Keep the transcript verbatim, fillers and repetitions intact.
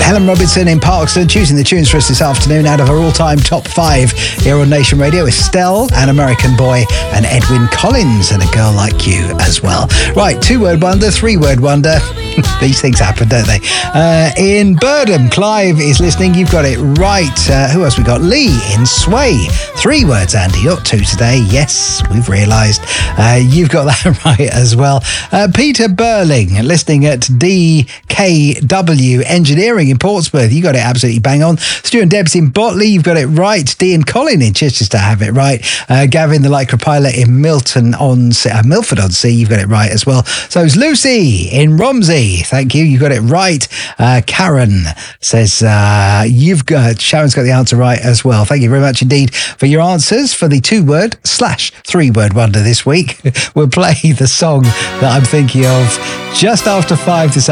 Helen Robinson in Parkston choosing the tunes for us this afternoon out of her all-time top five here on Nation Radio. Estelle, An American Boy, and Edwyn Collins, and A Girl Like You as well. Right, two-word wonder, three-word wonder. These things happen, don't they? Uh, in Birdham, Clive is listening. You've got it right. Uh, who else we got? Lee in Sway. Three words, Andy. You're two today. Yes, we've realised. Uh, you've got that right as well. Uh, Peter Burling listening at D K W Engineering in Portsmouth. You got it absolutely bang on. Stu and Deb's in Botley. You've got it right. Dee and Colin in Chichester have it right. Uh, Gavin the Lycra Pilot in Milton on uh, Milford on Sea. You've got it right as well. So is Lucy in Romsey. Thank you. You got it right. Uh, Karen says uh, you've got, Sharon's got the answer right as well. Thank you very much indeed for your answers for the two-word slash three-word wonder this week. We'll play the song that I'm thinking of just after five this